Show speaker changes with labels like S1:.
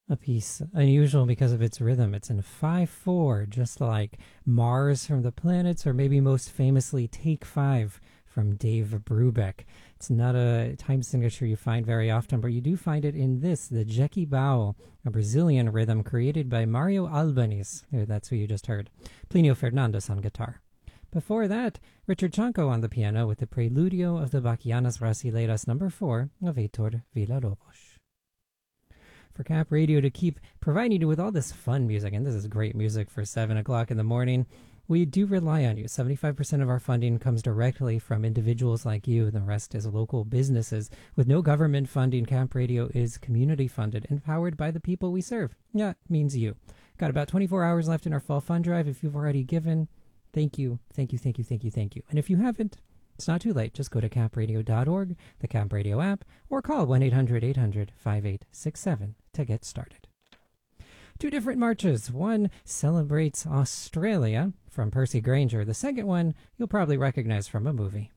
S1: A piece unusual because of its rhythm. It's in 5/4, just like Mars from the Planets, or maybe most famously Take Five from Dave Brubeck. It's not a time signature you find very often, but you do find it in this, the Jequibao, a Brazilian rhythm created by Mario Albanese. That's who you just heard. Plinio Fernandes on guitar. Before that, Richard Chanco on the piano with the Preludio of the Bachianas Brasileiras No. 4 of Heitor Villa-Lobos. For Cap Radio to keep providing you with all this fun music, and this is great music for 7 o'clock in the morning, we do rely on you. 75% of our funding comes directly from individuals like you. The rest is local businesses. With no government funding, Cap Radio is community funded and powered by the people we serve. Yeah, it means you. Got about 24 hours left in our fall fund drive. If you've already given, thank you, thank you, thank you, thank you, thank you. And if you haven't, it's not too late. Just go to capradio.org, the Cap Radio app, or call 1-800-800-5867 to get started. Two different marches. One celebrates Australia from Percy Granger. The second one you'll probably recognize from a movie.